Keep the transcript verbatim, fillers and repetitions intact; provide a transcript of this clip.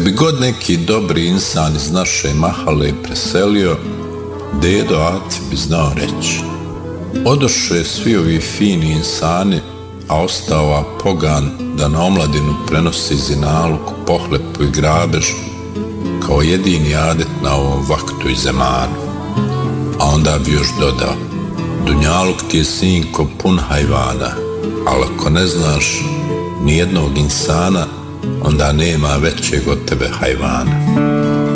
bi god neki dobri insan iz naše mahale preselio, dedo Ati bi znao reći: odoše svi ovi fini insani, a ostao ova pogan da na omladinu prenosi zinaluk, pohlepu i grabež kao jedini adet na ovom vaktu i zemanu. A onda bi još dodao: dunjaluk ti je, sinko, pun hajvana, ali ako ne znaš nijednog insana, onda nema većeg od tebe hajvana.